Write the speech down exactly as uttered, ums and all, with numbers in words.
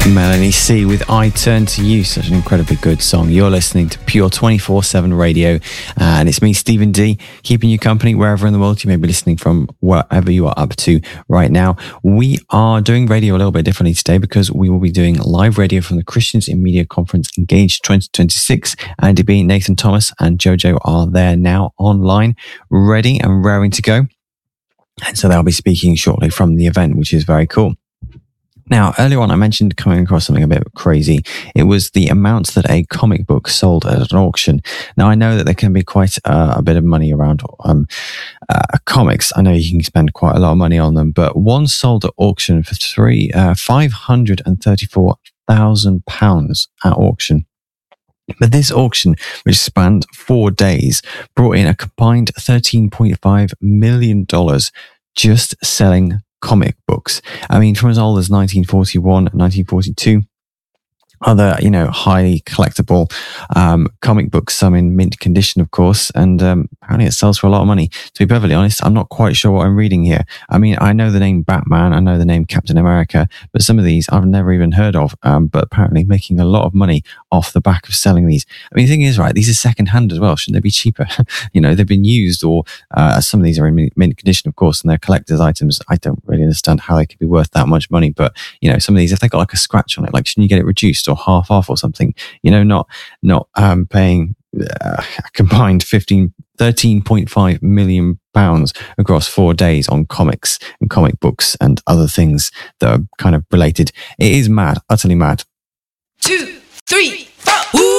Melanie C with I Turn to You, such an incredibly good song. You're listening to Pure twenty-four seven Radio, and it's me, Stephen D, keeping you company wherever in the world you may be listening from, wherever you are up to right now. We are doing radio a little bit differently today because we will be doing live radio from the Christians in Media Conference Engage twenty twenty-six. Andy B, Nathan Thomas, and Jojo are there now online, ready and raring to go. And so they'll be speaking shortly from the event, which is very cool. Now, earlier on, I mentioned coming across something a bit crazy. It was the amounts that a comic book sold at an auction. Now, I know that there can be quite uh, a bit of money around um, uh, comics. I know you can spend quite a lot of money on them, but one sold at auction for three, uh, five hundred thirty-four thousand pounds at auction. But this auction, which spanned four days, brought in a combined thirteen point five million dollars just selling comic books. I mean, from as old as nineteen forty-one, nineteen forty-two, other, you know, highly collectible um, comic books, some in mint condition, of course, and um, apparently it sells for a lot of money. To be perfectly honest, I'm not quite sure what I'm reading here. I mean, I know the name Batman, I know the name Captain America, but some of these I've never even heard of, um, but apparently making a lot of money off the back of selling these. I mean, the thing is, right, these are second-hand as well. Shouldn't they be cheaper? You know, they've been used, or uh, some of these are in mint condition, of course, and they're collector's items. I don't really understand how they could be worth that much money, but, you know, some of these, if they got like a scratch on it, like, shouldn't you get it reduced or half off or something? You know, not not um, paying uh, a combined fifteen, thirteen point five million pounds across four days on comics and comic books and other things that are kind of related. It is mad, utterly mad. Two, three, four.